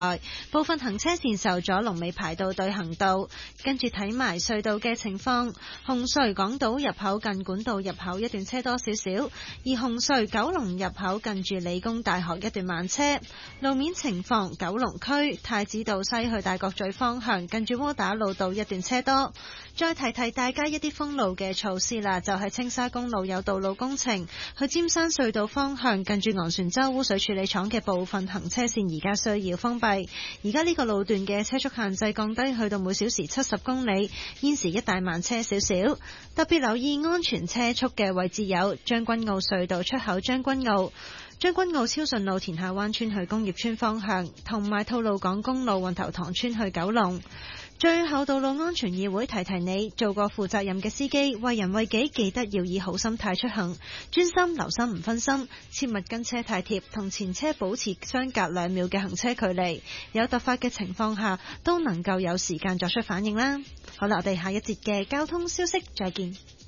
部分行車線受阻，龍尾排到對行道。跟住睇埋隧道嘅情況，紅隧港島入口近管道入口一段車多少少，而紅隧九龍入口近住理工大學一段慢車。路面情況，九龍區太子道西去大角咀方向近住窩打老道一段車多。再提提大家一啲封路嘅措施啦，就係青沙公路有道路工程，去尖山隧道方向近住昂船洲污水處理廠嘅部分行車線而家需要封閉。而家呢個路段嘅車速限制降低去到每小時70公里，現時一大慢車少少。特別留意安全車速嘅位置有將軍澳隧道出口將軍澳超順路田下灣村去工業村方向，同埋吐露港公路運頭塘村去九龍。最後，道路安全議會提提你，做個負責任嘅司機，為人為己，記得要以好心態出行，專心留心唔分心，切勿跟車太貼，同前車保持相隔2秒嘅行車距離。有突發嘅情況下，都能夠有時間作出反應啦。好啦，我哋下一節嘅交通消息再見。